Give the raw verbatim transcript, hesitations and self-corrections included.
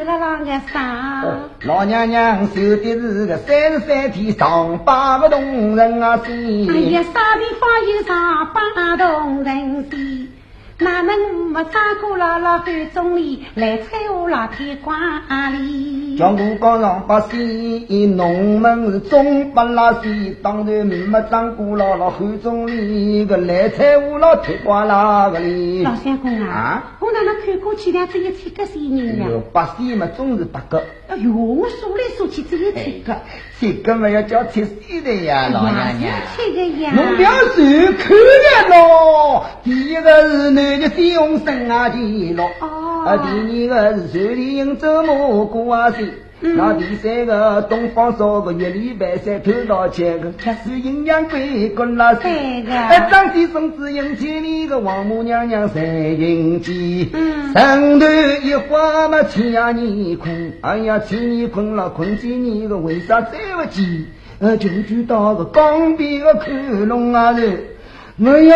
了那个啥？ 老娘娘守的是个三十三天上八个动人啊心。 哎呀，啥地方有上八动人心？哪能没三个老老汉中里来猜我老天瓜里？ 江湖高上八仙，农门是中八拉西，当然没当过老老汉中里个来猜我老天瓜那个里。 老相公啊， 啊我哪能看过去两只有七个仙人呀？ 八仙嘛总是八个。 哎呦，我数来数去只有七个。 七个嘛要叫七仙的呀，老娘娘。 七个呀。 侬不要随看呀咯。第一个是男的先用生啊记录，啊，第二个是水里应走蘑菇啊水。那第三个东方烧个月里白菜头到切个，是营养贵滚啦三个。哎，张先生只引起你个王母娘娘三引起，嗯，上头一花嘛请呀你困，哎呀请你困了困起你个为啥再不急？呃，就知道个江边个看龙啊人，我要。